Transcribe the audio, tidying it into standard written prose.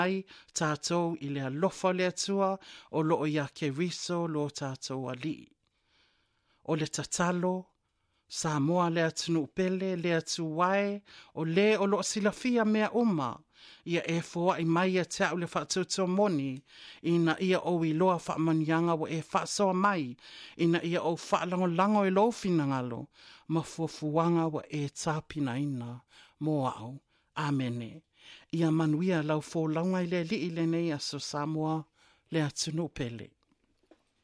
ai tātou i le alofa le atua o loo ia ke riso lo tātou ali. O le tatalo, Samoa le atunu pele, le atu wae, o le o loo silafia mea uma, ia e foa i mai a te au le whaatuto moni, ina ia o i loa whaamanianga wa e whaasoa mai, ina ia o whaalango e lo finangalo, ma fuafuanga wa e tāpina ina, mo au, amene. Ia manuia lau fō launga i le li i le nei aso Samoa le atunu pele.